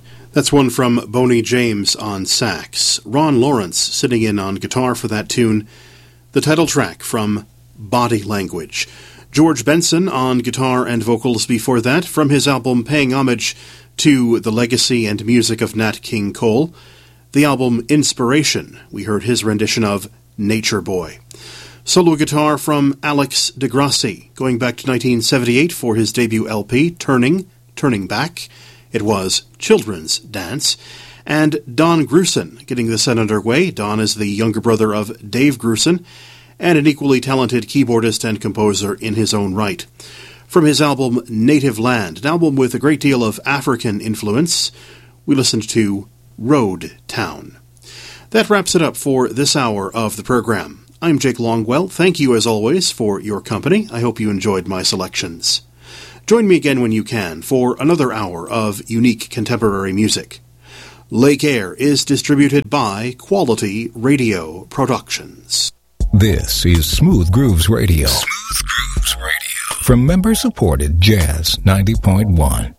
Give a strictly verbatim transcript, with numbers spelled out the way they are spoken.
That's one from Boney James on sax. Ron Lawrence sitting in on guitar for that tune. The title track from Body Language. George Benson on guitar and vocals before that from his album paying homage to the legacy and music of Nat King Cole. The album Inspiration, we heard his rendition of Nature Boy. Solo guitar from Alex DeGrassi, going back to nineteen seventy-eight for his debut L P, Turning, Turning Back. It was Children's Dance. And Don Grusin getting the set underway. Don is the younger brother of Dave Grusin, and an equally talented keyboardist and composer in his own right. From his album Native Land, an album with a great deal of African influence, we listened to Road Town. That wraps it up for this hour of the program. I'm Jake Longwell. Thank you, as always, for your company. I hope you enjoyed my selections. Join me again when you can for another hour of unique contemporary music. Lake Air is distributed by Quality Radio Productions. This is Smooth Grooves Radio. Smooth Grooves Radio. From member-supported Jazz ninety point one.